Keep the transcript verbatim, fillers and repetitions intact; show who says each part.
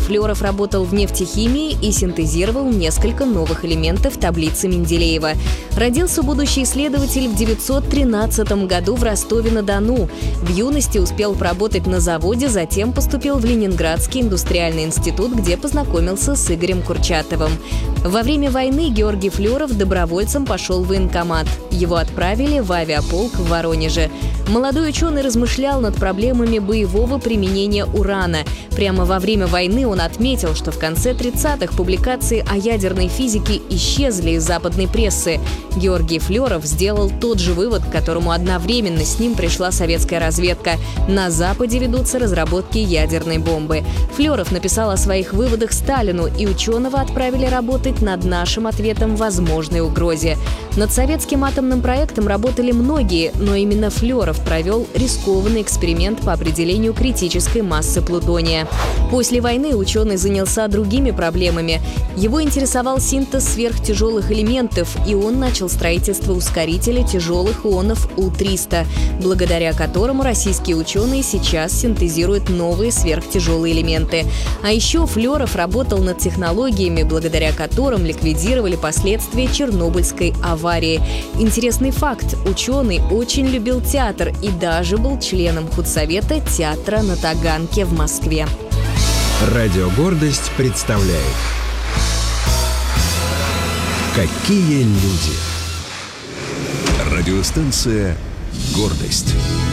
Speaker 1: Флёров работал в нефтехимии и синтезировал несколько новых элементов таблицы Менделеева. Родился будущий исследователь в девятьсот тринадцатом году в Ростове-на-Дону. В юности успел поработать на заводе, затем поступил в Ленинградский индустриальный институт, где познакомился с Игорем Курчатовым. Во время войны Георгий Флёров добровольцем пошел в военкомат. Его отправили в авиаполк в Воронеже. Молодой ученый размышлял над проблемами боевого применения урана. Прямо во время войны он отметил, что в конце тридцатых публикации о ядерной физике исчезли из западной прессы. Георгий Флёров сделал тот же вывод, к которому одновременно с ним пришла советская разведка. На Западе ведутся разработки ядерной бомбы. Флёров написал о своих выводах Сталину, и ученого отправили работать над нашим ответом возможной угрозе. Над советским атомным проектом работали многие, но именно Флёров провел рискованный эксперимент по определению критической массы плутония. После войны ученый занялся другими проблемами. Его интересовал синтез сверхтяжелых элементов, и он начал строительство ускорителя тяжелых ионов У триста, благодаря которому российские ученые сейчас синтезируют новые сверхтяжелые элементы. А еще Флёров работал над технологиями, благодаря которым ликвидировали последствия Чернобыльской аварии. Интересный факт – ученый очень любил театр и даже был членом худсовета театра на Таганке в Москве.
Speaker 2: Радио «Гордость» представляет «Какие люди». Радиостанция «Гордость».